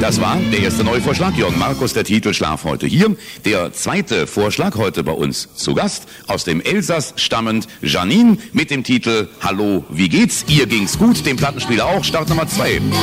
Das war der erste Neuvorschlag, Jörn Markus, der Titel Schlaf heute hier. Der zweite Vorschlag heute bei uns zu Gast, aus dem Elsass stammend, Janine mit dem Titel Hallo, wie geht's? Ihr ging's gut, dem Plattenspieler auch, Start Nummer 2.